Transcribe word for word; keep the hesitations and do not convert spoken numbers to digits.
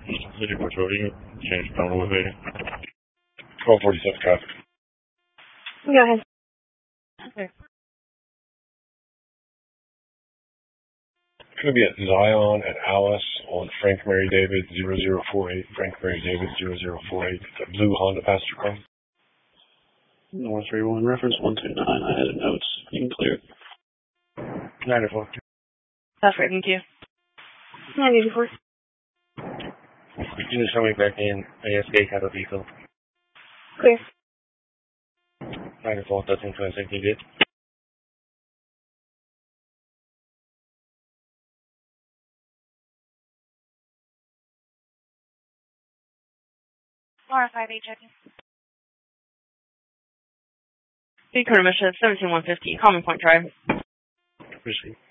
City Patrolling, change down elevator. twelve forty-seven traffic. Go ahead. Okay. It's going to be at Zion and Alice on Frank Mary David zero zero four eight. Frank Mary David zero zero four eight. It's a blue Honda passenger car. North three one, reference one two nine. I had notes. You can clear it. nine four. That's right, thank you. nine eighty-four. You just coming back in A S K Cattle Vehicle. Clear. nine four, thirteen twenty-six, you did. R five eight checking. Big Curtis, seventeen one fifty, Common Point Drive. Proceed.